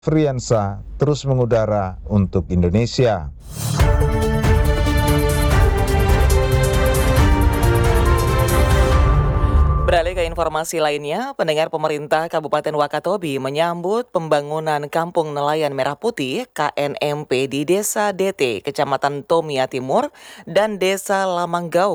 Friansa terus mengudara untuk Indonesia. Beralih ke informasi lainnya, pendengar, pemerintah Kabupaten Wakatobi menyambut pembangunan Kampung Nelayan Merah Putih KNMP di Desa DT, Kecamatan Tomia Timur, dan Desa Lamanggau,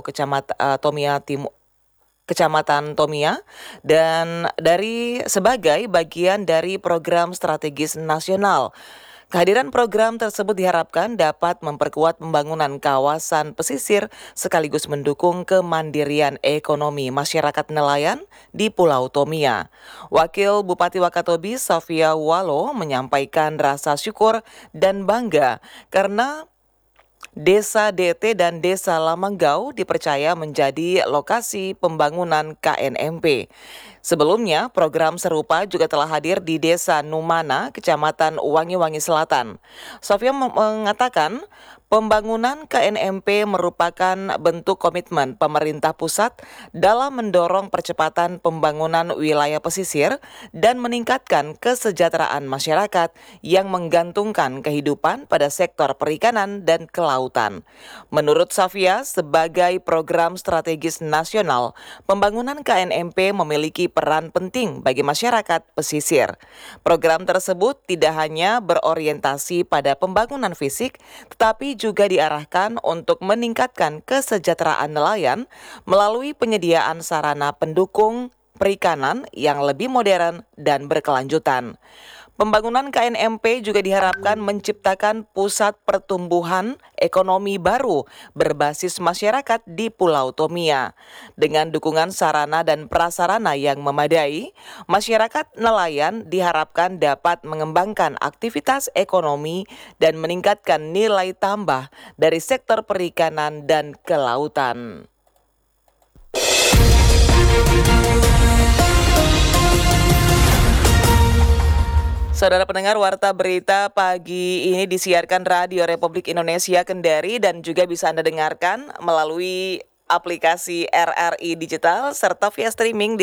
Kecamatan Tomia, dan sebagai bagian dari program strategis nasional. Kehadiran program tersebut diharapkan dapat memperkuat pembangunan kawasan pesisir sekaligus mendukung kemandirian ekonomi masyarakat nelayan di Pulau Tomia. Wakil Bupati Wakatobi Sofia Walo menyampaikan rasa syukur dan bangga karena Desa DT dan Desa Lamanggau dipercaya menjadi lokasi pembangunan KNMP. Sebelumnya, program serupa juga telah hadir di Desa Numana, Kecamatan Wangi-Wangi Selatan. Sofia mengatakan, pembangunan KNMP merupakan bentuk komitmen pemerintah pusat dalam mendorong percepatan pembangunan wilayah pesisir dan meningkatkan kesejahteraan masyarakat yang menggantungkan kehidupan pada sektor perikanan dan kelautan. Menurut Sofia, sebagai program strategis nasional, pembangunan KNMP memiliki peran penting bagi masyarakat pesisir. Program tersebut tidak hanya berorientasi pada pembangunan fisik, tetapi juga diarahkan untuk meningkatkan kesejahteraan nelayan melalui penyediaan sarana pendukung perikanan yang lebih modern dan berkelanjutan. Pembangunan KNMP juga diharapkan menciptakan pusat pertumbuhan ekonomi baru berbasis masyarakat di Pulau Tomia. Dengan dukungan sarana dan prasarana yang memadai, masyarakat nelayan diharapkan dapat mengembangkan aktivitas ekonomi dan meningkatkan nilai tambah dari sektor perikanan dan kelautan. Saudara pendengar, Warta Berita pagi ini disiarkan Radio Republik Indonesia Kendari dan juga bisa Anda dengarkan melalui aplikasi RRI Digital serta via streaming di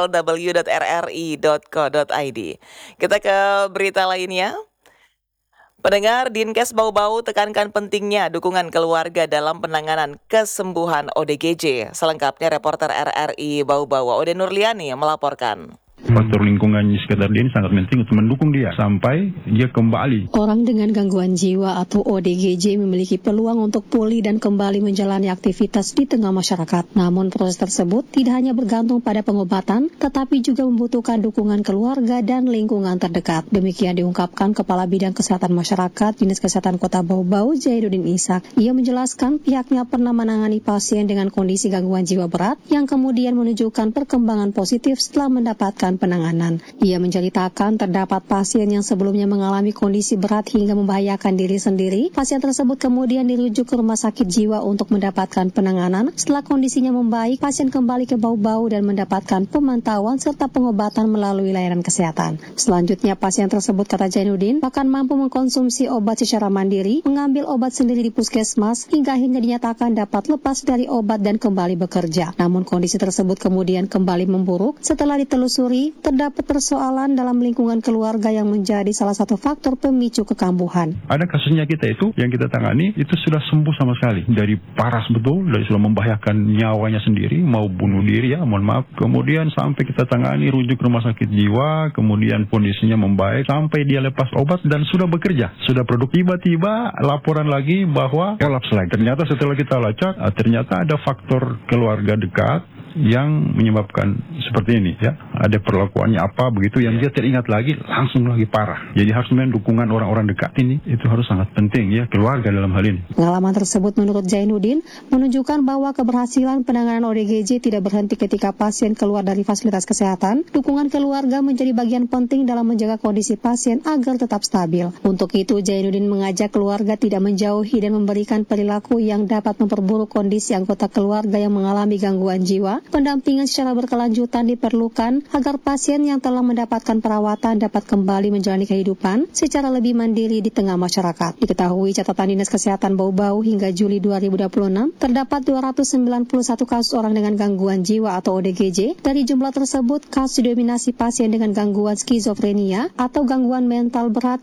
www.rri.co.id. Kita ke berita lainnya. Pendengar, Dinkes Bau-Bau tekankan pentingnya dukungan keluarga dalam penanganan kesembuhan ODGJ. Selengkapnya reporter RRI Bau-Bau Ode Nurliani melaporkan. Faktor lingkungan di sekitar dia ini sangat penting untuk mendukung dia sampai dia kembali. Orang dengan gangguan jiwa atau ODGJ memiliki peluang untuk pulih dan kembali menjalani aktivitas di tengah masyarakat. Namun proses tersebut tidak hanya bergantung pada pengobatan, tetapi juga membutuhkan dukungan keluarga dan lingkungan terdekat. Demikian diungkapkan Kepala Bidang Kesehatan Masyarakat Dinas Kesehatan Kota Bau-Bau, Zainuddin Ishak. Ia menjelaskan pihaknya pernah menangani pasien dengan kondisi gangguan jiwa berat yang kemudian menunjukkan perkembangan positif setelah mendapatkan penanganan. Ia menceritakan terdapat pasien yang sebelumnya mengalami kondisi berat hingga membahayakan diri sendiri. Pasien tersebut kemudian dirujuk ke rumah sakit jiwa untuk mendapatkan penanganan. Setelah kondisinya membaik, pasien kembali ke Bau-Bau dan mendapatkan pemantauan serta pengobatan melalui layanan kesehatan. Selanjutnya, pasien tersebut, kata Zainuddin, bahkan mampu mengkonsumsi obat secara mandiri, mengambil obat sendiri di puskesmas, hingga akhirnya dinyatakan dapat lepas dari obat dan kembali bekerja. Namun kondisi tersebut kemudian kembali memburuk setelah ditelusuri terdapat persoalan dalam lingkungan keluarga yang menjadi salah satu faktor pemicu kekambuhan. Ada kasusnya kita itu yang kita tangani itu sudah sembuh sama sekali dari paras betul, dari sudah membahayakan nyawanya sendiri, mau bunuh diri ya, mohon maaf. Kemudian sampai kita tangani rujuk rumah sakit jiwa, kemudian kondisinya membaik sampai dia lepas obat dan sudah bekerja, sudah produktif. Tiba-tiba laporan lagi bahwa kolaps lagi. Ternyata setelah kita lacak, ternyata ada faktor keluarga dekat yang menyebabkan seperti ini ya. Ada perlakuannya apa begitu yang dia teringat lagi langsung lagi parah. Jadi harus memang dukungan orang-orang dekat ini itu harus sangat penting ya, keluarga dalam hal ini. Pengalaman tersebut menurut Zainuddin menunjukkan bahwa keberhasilan penanganan ODGJ tidak berhenti ketika pasien keluar dari fasilitas kesehatan. Dukungan keluarga menjadi bagian penting dalam menjaga kondisi pasien agar tetap stabil. Untuk itu Zainuddin mengajak keluarga tidak menjauhi dan memberikan perilaku yang dapat memperburuk kondisi anggota keluarga yang mengalami gangguan jiwa. Pendampingan secara berkelanjutan diperlukan agar pasien yang telah mendapatkan perawatan dapat kembali menjalani kehidupan secara lebih mandiri di tengah masyarakat. Diketahui catatan Dinas Kesehatan Bau-Bau hingga Juli 2026 terdapat 291 kasus orang dengan gangguan jiwa atau ODGJ. Dari jumlah tersebut, kasus didominasi pasien dengan gangguan skizofrenia atau gangguan mental berat